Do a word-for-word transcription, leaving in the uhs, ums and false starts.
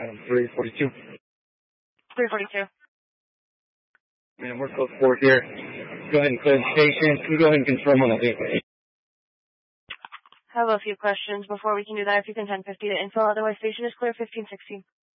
Item three forty-two. three forty-two. Man, we're close four here. Go ahead and clear the station. Can you go ahead and confirm on that vehicle? I have a few questions before we can do that. If you can ten fifty to info, otherwise station is clear fifteen sixteen.